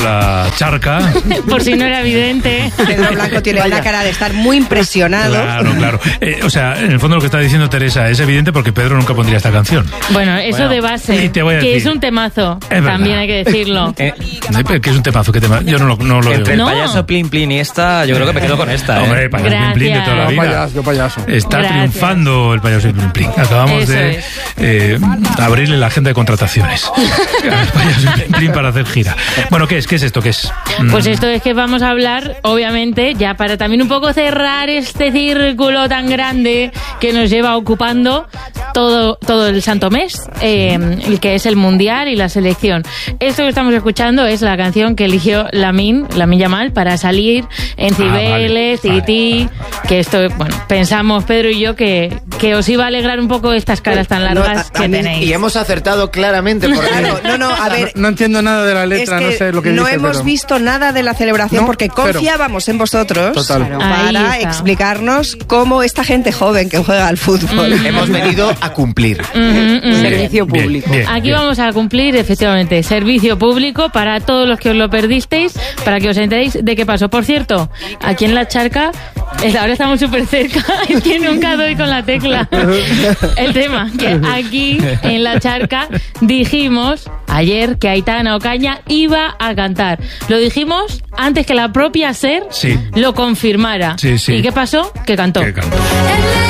la charca. Por si no era evidente. Pedro Blanco tiene una cara de estar muy impresionado. Claro. O sea, en el fondo lo que está diciendo Teresa es evidente porque Pedro nunca pondría esta canción. Bueno, eso de base, que es un temazo, también hay que decirlo. Que es un temazo, ¿qué tema? Yo no lo veo. Entre el payaso Plin Plin y esta, yo creo que me quedo con esta. Hombre, payaso Plin Plin de toda la vida. Yo payaso. Está triunfando el payaso Plin Plin. Acabamos de abrirle la agenda de contrataciones al payaso Plin Plin para hacer gira. Bueno, ¿qué es esto? ¿Qué es? Pues esto es que vamos a hablar, obviamente, ya para también un poco cerrar este círculo tan grande que nos lleva ocupando todo el santo mes, el que es el Mundial y la selección. Esto que estamos escuchando es la canción que eligió Lamine Yamal para salir en Cibeles, Tití, que esto, bueno, pensamos Pedro y yo que os iba a alegrar un poco estas caras tan largas que tenéis. Y hemos acertado claramente. A ver, no entiendo nada de la letra, es que no sé lo que dice. No hemos visto nada de la celebración porque confiábamos en vosotros para explicarnos cómo esta gente joven que juega al fútbol. Hemos venido a cumplir. Servicio público. Bien. Aquí vamos a cumplir, efectivamente, servicio público para todos los que os lo perdisteis, para que os enteréis de qué pasó. Por cierto, aquí en la charca, ahora estamos súper cerca, es que nunca doy con la tecla. El tema, que aquí en la charca dijimos ayer que Aitana Ocaña iba a cantar. Lo dijimos antes que la propia SER lo confirmara. Sí. ¿Y qué pasó? Que cantó.